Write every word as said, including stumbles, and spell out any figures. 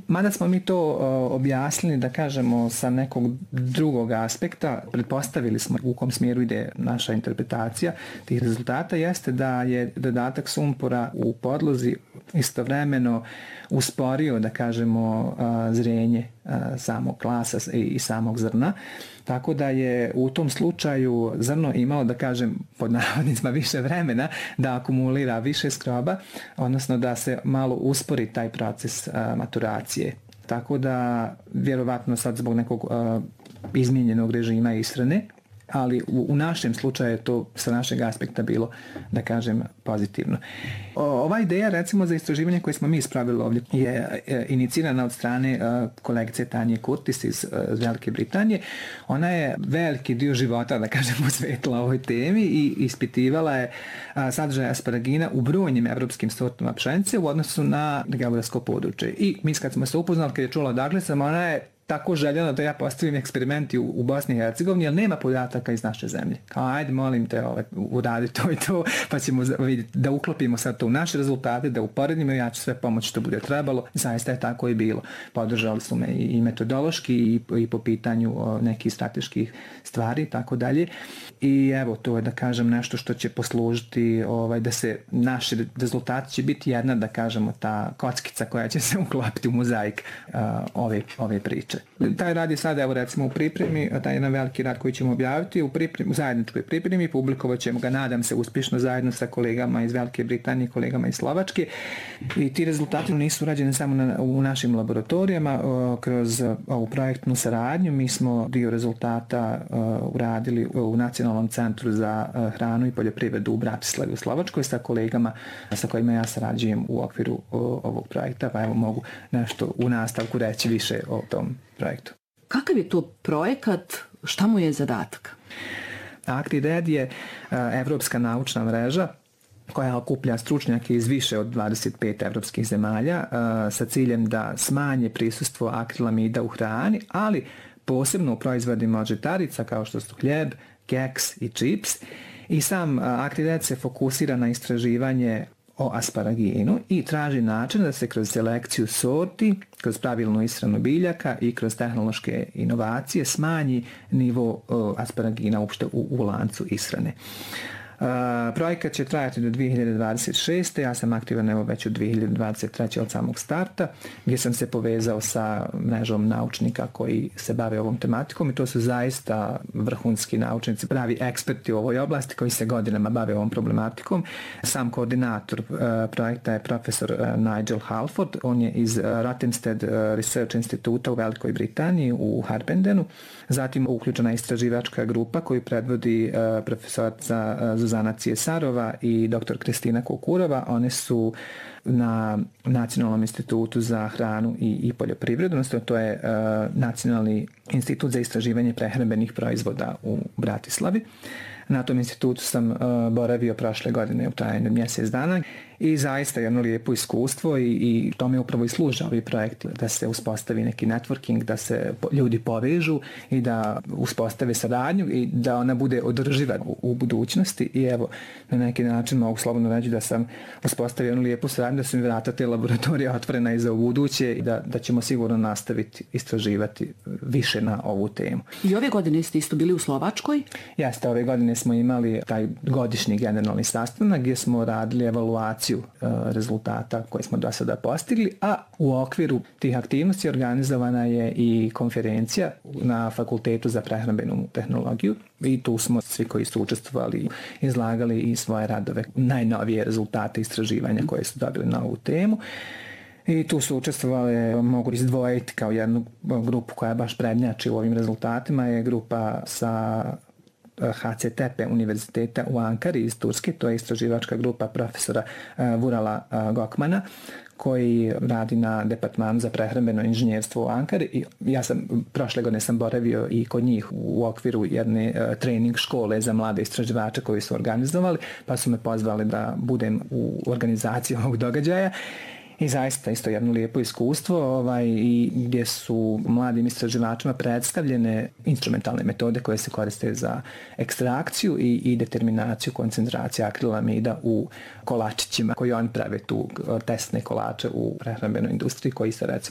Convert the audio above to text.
Mada smo mi to uh, objasnili, da kažemo, sa nekog drugog aspekta, pretpostavili smo u kom smjeru ide naša interpretacija tih rezultata, jeste da je dodatak sumpora u podlozi istovremeno usporio, da kažemo, uh, zrenje uh, samog klasa i, i samog zrna. Tako da je u tom slučaju zrno imalo, da kažem, pod navodnicima više vremena da akumulira više skroba, odnosno da se malo uspori taj proces a, maturacije. Tako da, vjerovatno sad zbog nekog a, izmijenjenog režima ishrane, ali u, u našem slučaju je to sa našeg aspekta bilo, da kažem, pozitivno. O, ova ideja, recimo, za istraživanje koje smo mi ispravili ovdje je e, inicirana od strane e, kolegice Tanje Curtis iz e, Velike Britanije. Ona je veliki dio života, da kažem, posvetila ovoj temi i ispitivala je a, sadržaj asparagina u brojnim evropskim sortama pšenice u odnosu na geografsko područje. I mi kad smo se upoznali, kad je čula Douglasama, ona je tako željela da ja postavim eksperimenti u, u Bosni i Hercegovini, jer nema podataka iz naše zemlje. Kao, ajde, molim te, ovaj, uradi to i to, pa ćemo vidjeti da uklopimo sad to u naše rezultate, da uporedimo i ja ću sve pomoći što bude trebalo. Zaista je tako i bilo. Podržali su me i, i metodološki i, i po pitanju o, nekih strateških stvari i tako dalje. I evo, to je, da kažem, nešto što će poslužiti ovaj, da se naši rezultati će biti jedna, da kažemo, ta kockica koja će se uklopiti u mozaik uh, ove, ove priče. Taj rad je sada, evo recimo, u pripremi, taj jedan veliki rad koji ćemo objaviti, u, pripremi, u zajedničkoj pripremi, publikovat ćemo ga, nadam se, uspješno zajedno sa kolegama iz Velike Britanije, kolegama iz Slovačke. I ti rezultati nisu rađeni samo na, u našim laboratorijama, o, kroz ovu projektnu saradnju. Mi smo dio rezultata o, uradili u Nacionalnom centru za o, hranu i poljoprivredu u Bratislavi u Slovačkoj sa kolegama sa kojima ja sarađujem u okviru o, ovog projekta, pa evo mogu nešto u nastavku reći više o tom projektu. Kakav je to projekat? Šta mu je zadatak? ACTI-RED je evropska naučna mreža koja okuplja stručnjake iz više od dvadeset pet evropskih zemalja sa ciljem da smanje prisustvo akrilamida u hrani, ali posebno u proizvodima od žitarica kao što su hljeb, keks i čips. I sam ACTI-RED se fokusira na istraživanje o asparaginu i traži način da se kroz selekciju sorti, kroz pravilnu ishranu biljaka i kroz tehnološke inovacije smanji nivo o, asparagina uopšte u, u lancu ishrane. Uh, projekat će trajati do dvije hiljade dvadeset šeste. Ja sam aktivan evo već od dvije hiljade dvadeset treće od samog starta, gdje sam se povezao sa mrežom naučnika koji se bave ovom tematikom i to su zaista vrhunski naučnici, pravi eksperti u ovoj oblasti koji se godinama bave ovom problematikom. Sam koordinator uh, projekta je profesor uh, Nigel Halford, on je iz uh, Rothamsted uh, Research Instituta u Velikoj Britaniji u Harpendenu. Zatim uključena istraživačka grupa koju predvodi uh, profesorica uh, Zuzana Cijesarova i doktor Kristina Kukurova. One su na Nacionalnom institutu za hranu i, i poljoprivredu, odnosno to je uh, Nacionalni institut za istraživanje prehrambenih proizvoda u Bratislavi. Na tom institutu sam uh, boravio prošle godine u trajanju mjesec dana i zaista jedno lijepo iskustvo i, i tome upravo i služe ovi projekti, da se uspostavi neki networking, da se ljudi povežu i da uspostave saradnju i da ona bude održiva u, u budućnosti. I evo, na neki način mogu slobodno reći da sam uspostavio jednu lijepu saradnju, da su mi vrata te laboratorije otvorena i za buduće i da, da ćemo sigurno nastaviti istraživati više na ovu temu. I ove godine ste isto bili u Slovačkoj? Jeste, ove godine smo imali taj godišnji generalni sastanak gdje smo radili evaluaciju rezultata koje smo do sada postigli, a u okviru tih aktivnosti organizovana je i konferencija na Fakultetu za prehrambenu tehnologiju i tu smo svi koji su učestvovali izlagali i svoje radove, najnovije rezultate istraživanja koje su dobili na ovu temu. I tu su učestvovali, mogu izdvojiti kao jednu grupu koja baš prednjači u ovim rezultatima, je grupa sa H C T P univerziteta u Ankari iz Turske, to je istraživačka grupa profesora Vurala Gokmana koji radi na departmanu za prehrambeno inženjerstvo u Ankari i ja sam prošle godine sam boravio i kod njih u okviru jedne uh, trening škole za mlade istraživače koji su organizovali, pa su me pozvali da budem u organizaciji ovog događaja. I zaista isto jedno lijepo iskustvo ovaj, i gdje su mladim istraživačima predstavljene instrumentalne metode koje se koriste za ekstrakciju i, i determinaciju koncentracije akrilamida u kolačićima koji oni prave tu testne kolače u prehrambenoj industriji koji se recimo